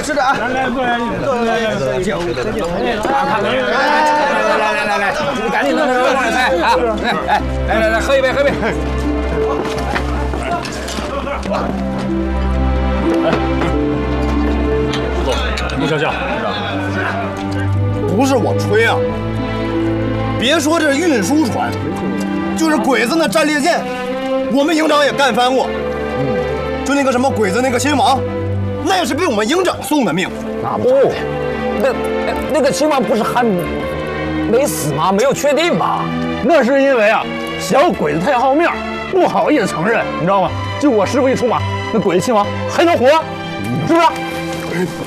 吃着啊！ 来，坐下，坐下，酒，来，你赶紧弄上菜啊！来，喝一杯，喝一杯。 陆小将， 不是我吹啊，别说这运输船，就是鬼子那战列舰，我们营长也干翻过。就那个什么鬼子那个亲王，那也是被我们营长送的命。 哦，那个亲王不是还没死吗？没有确定吧？ 那是因为啊，小鬼子太好面，不好意思承认，你知道吗？就我师傅一出马，那鬼子亲王还能活，是不是？